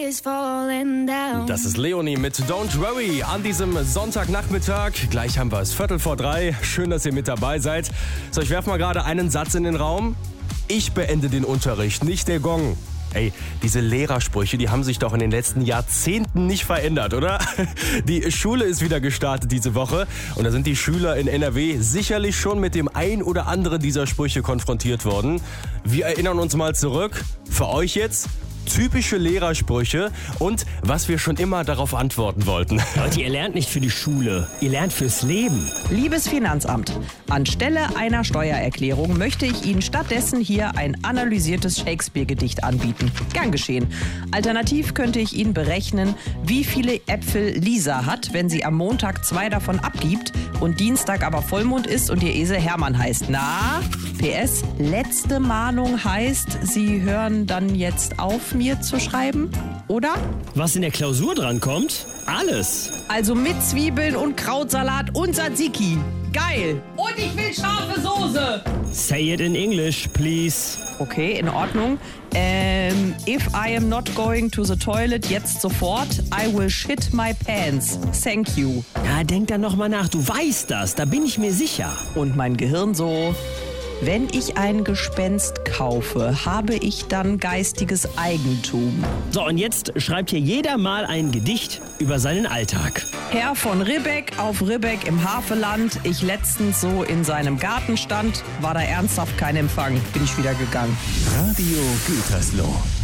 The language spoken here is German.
is falling down. Das ist Leonie mit Don't Worry an diesem Sonntagnachmittag. Gleich haben wir es 2:45. Schön, dass ihr mit dabei seid. So, ich werfe mal gerade einen Satz in den Raum. Ich beende den Unterricht, nicht der Gong. Ey, diese Lehrersprüche, die haben sich doch in den letzten Jahrzehnten nicht verändert, oder? Die Schule ist wieder gestartet diese Woche und da sind die Schüler in NRW sicherlich schon mit dem ein oder anderen dieser Sprüche konfrontiert worden. Wir erinnern uns mal zurück. Für euch jetzt typische Lehrersprüche und was wir schon immer darauf antworten wollten. Leute, ihr lernt nicht für die Schule, ihr lernt fürs Leben. Liebes Finanzamt, anstelle einer Steuererklärung möchte ich Ihnen stattdessen hier ein analysiertes Shakespeare-Gedicht anbieten. Gern geschehen. Alternativ könnte ich Ihnen berechnen, wie viele Äpfel Lisa hat, wenn sie am Montag 2 davon abgibt und Dienstag aber Vollmond ist und ihr Esel Hermann heißt. Na, PS, letzte Mahnung heißt, Sie hören dann jetzt auf, mir zu schreiben, oder? Was in der Klausur drankommt? Alles. Also mit Zwiebeln und Krautsalat und Tzatziki. Geil. Und ich will scharfe Soße. Say it in English, please. Okay, in Ordnung. If I am not going to the toilet jetzt sofort, I will shit my pants. Thank you. Ja, denk dann nochmal nach, du weißt das, da bin ich mir sicher. Und mein Gehirn so: Wenn ich ein Gespenst kaufe, habe ich dann geistiges Eigentum. So, und jetzt schreibt hier jeder mal ein Gedicht über seinen Alltag. Herr von Ribbeck auf Ribbeck im Havelland. Ich letztens so in seinem Garten stand, war da ernsthaft kein Empfang. Bin ich wieder gegangen. Radio Gütersloh.